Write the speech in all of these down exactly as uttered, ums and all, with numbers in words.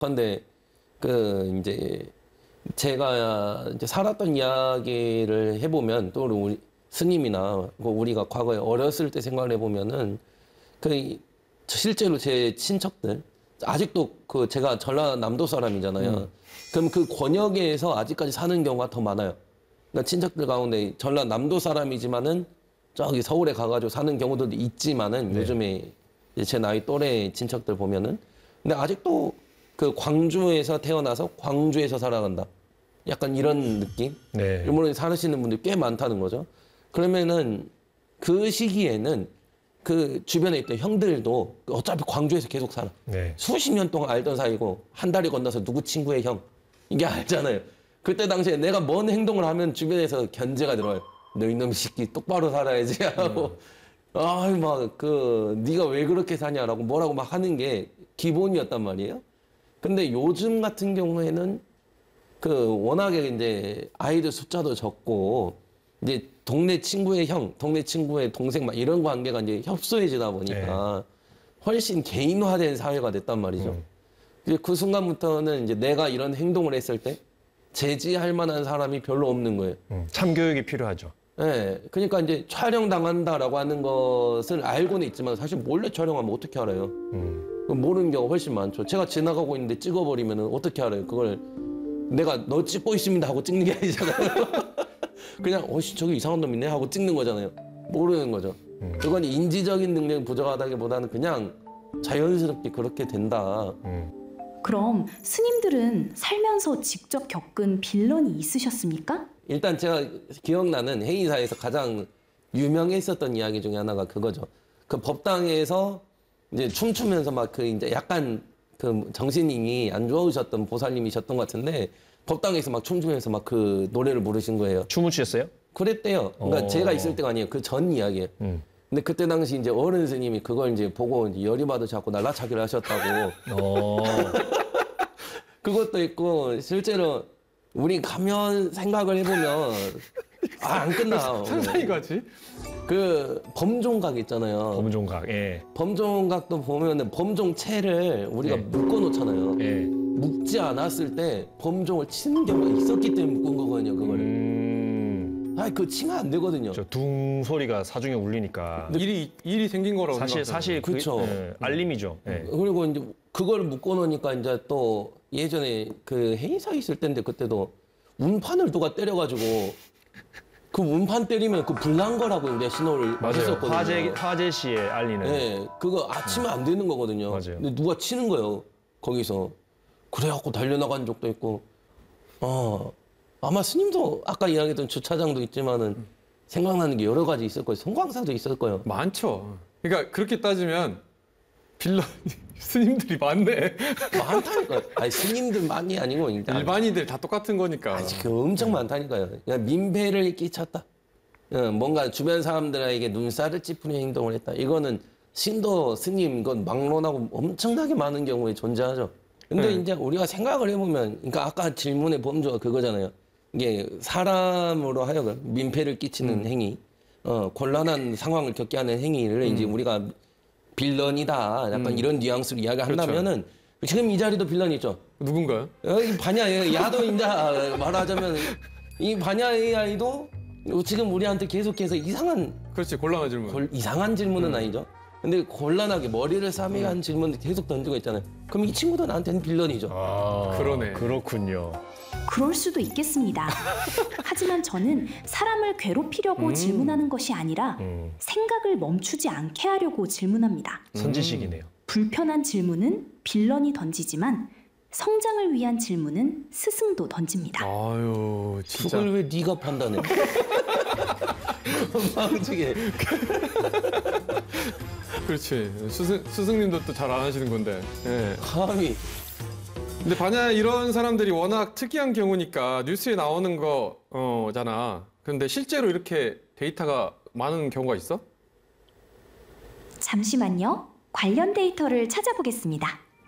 근데 그 이제 제가 이제 살았던 이야기를 해보면 또 우리 스님이나 뭐 우리가 과거에 어렸을 때 생각을 해보면은 그 실제로 제 친척들 아직도 그 제가 전라남도 사람이잖아요. 음. 그럼 그 권역에서 아직까지 사는 경우가 더 많아요. 그러니까 친척들 가운데 전라남도 사람이지만은 저기 서울에 가가지고 사는 경우도 있지만은 네. 요즘에 제 나이 또래 친척들 보면은 근데 아직도 그 광주에서 태어나서 광주에서 살아간다. 약간 이런 느낌? 네. 일본에 사시는 분들이 꽤 많다는 거죠. 그러면은 그 시기에는 그 주변에 있던 형들도 어차피 광주에서 계속 살아. 네. 수십 년 동안 알던 사이고 한 달이 건너서 누구 친구의 형. 이게 알잖아요. 그때 당시에 내가 뭔 행동을 하면 주변에서 견제가 들어와요. 너 이놈 새끼 똑바로 살아야지 하고 음. 아이 막 그 네가 왜 그렇게 사냐라고 뭐라고 막 하는 게 기본이었단 말이에요. 근데 요즘 같은 경우에는 그 워낙에 이제 아이들 숫자도 적고 이제 동네 친구의 형, 동네 친구의 동생 막 이런 관계가 이제 협소해지다 보니까 네. 훨씬 개인화된 사회가 됐단 말이죠. 음. 그 순간부터는 이제 내가 이런 행동을 했을 때 제지할 만한 사람이 별로 없는 거예요. 음, 참교육이 필요하죠. 네, 그러니까 이제 촬영당한다라고 하는 것을 알고는 있지만 사실 몰래 촬영하면 어떻게 알아요? 음. 모르는 경우가 훨씬 많죠. 제가 지나가고 있는데 찍어버리면 어떻게 알아요? 그걸 내가 너 찍고 있습니다 하고 찍는 게 아니잖아요. 그냥 어씨 저기 이상한 놈 있네 하고 찍는 거잖아요. 모르는 거죠. 음. 그건 인지적인 능력이 부족하다기보다는 그냥 자연스럽게 그렇게 된다. 음. 그럼 스님들은 살면서 직접 겪은 빌런이 있으셨습니까? 일단 제가 기억나는 해의사에서 가장 유명했었던 이야기 중에 하나가 그거죠. 그 법당에서 이제 춤추면서 막 그 이제 약간 그 정신이 안 좋으셨던 보살님이셨던 것 같은데 법당에서 막 춤추면서 막 그 노래를 부르신 거예요. 춤을 추셨어요? 그랬대요. 그러니까 오. 제가 있을 때가 아니에요. 그 전 이야기예요. 음. 근데 그때 당시 이제 어른 스님이 그걸 이제 보고 이제 열이 받으셔서 날라차기를 하셨다고. 그것도 있고 실제로 우리 가면 생각을 해보면 아, 안 끝나. 상상이 가지? 그 범종각 있잖아요. 범종각. 예. 범종각도 보면은 범종체를 우리가 예. 묶어 놓잖아요. 예. 묶지 않았을 때 범종을 치는 경우가 있었기 때문에 묶은 거거든요. 그걸. 음... 아, 그거 치면 안 되거든요. 저 둥 소리가 사중에 울리니까. 일이 일이 생긴 거라고 사실 사실 그렇죠. 그, 예, 알림이죠. 예. 그리고 이제 그걸 묶어 놓으니까 이제 또 예전에 그 행사 있을 때인데 그때도 운판을 누가 때려가지고. 그 운판 때리면 그 불난 거라고 이제 신호를 했었거든요. 화재 화재 시에 알리는. 네, 그거 아 치면 안 되는 거거든요. 맞아요. 근데 누가 치는 거예요 거기서. 그래갖고 달려나간 적도 있고. 어 아마 스님도 아까 이야기했던 주차장도 있지만은 생각나는 게 여러 가지 있을 거예요. 성광사도 있을 거예요. 많죠. 그러니까 그렇게 따지면 빌런 스님들이 많네. 많다니까요. 아니 스님들만이 아니고 일단 일반인들 다 똑같은 거니까. 아니, 그 엄청 많다니까요. 그냥 민폐를 끼쳤다. 뭔가 주변 사람들에게 눈살을 찌푸리는 행동을 했다. 이거는 신도 스님 이건 막론하고 엄청나게 많은 경우에 존재하죠. 근데 네. 이제 우리가 생각을 해보면, 그러니까 아까 질문의 범주가 그거잖아요. 이게 사람으로 하여금 민폐를 끼치는 음. 행위, 어, 곤란한 상황을 겪게 하는 행위를 음. 이제 우리가 빌런이다. 약간 음. 이런 뉘앙스로 이야기한다면은 그렇죠. 지금 이 자리도 빌런이죠. 누군가요? 이 반야 야도 인자 말하자면 이 반야 에이아이도 지금 우리한테 계속해서 이상한 그렇지 곤란한 질문. 골, 이상한 질문은 음. 아니죠. 근데 곤란하게 머리를 싸매한 음. 질문을 계속 던지고 있잖아요. 그럼 이 친구도 나한테는 빌런이죠. 아, 그러네. 그렇군요. 그럴 수도 있겠습니다. 하지만 저는 사람을 괴롭히려고 음. 질문하는 것이 아니라 음. 생각을 멈추지 않게 하려고 질문합니다. 선지식이네요. 불편한 질문은 빌런이 던지지만 성장을 위한 질문은 스승도 던집니다. 아유, 진짜. 그걸 왜 네가 판단해? 건방지게. 그렇지. 스승, 스승님도 또 잘 안 하시는 건데. 네. 감히. 근데 반야 이런 사람들이 워낙 특이한 경우니까 뉴스에 나오는 거잖아. 근데 실제로 이렇게 데이터가 많은 경우가 있어? 잠시만요. 관련 데이터를 찾아보겠습니다.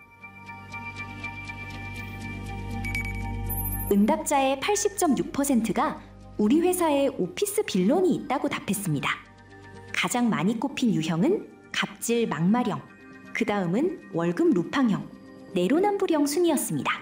응답자의 팔십 점 육 퍼센트가 우리 회사에 오피스 빌런이 있다고 답했습니다. 가장 많이 꼽힌 유형은 갑질 막말형, 그 다음은 월급 루팡형, 내로남불형 순이었습니다.